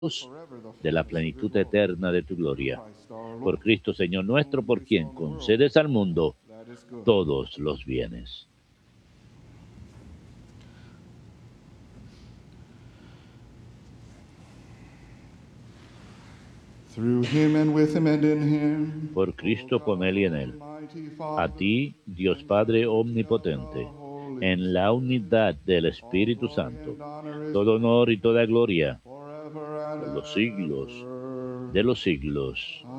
de la plenitud eterna de tu gloria. Por Cristo Señor nuestro, por quien concedes al mundo todos los bienes. Through him and with him and in him. Por Cristo, con él y en él. A ti, Dios Padre omnipotente, en la unidad del Espíritu Santo, todo honor y toda gloria por los siglos de los siglos.